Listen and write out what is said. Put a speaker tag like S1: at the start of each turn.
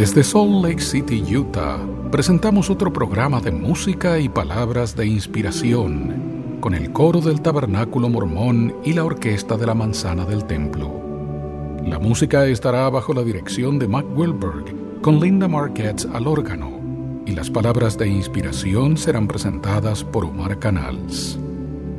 S1: Desde Salt Lake City, Utah, presentamos otro programa de música y palabras de inspiración, con el coro del Tabernáculo Mormón y la orquesta de la Manzana del Templo. La música estará bajo la dirección de Mac Wilberg, con Linda Marquez al órgano, y las palabras de inspiración serán presentadas por Omar Canals.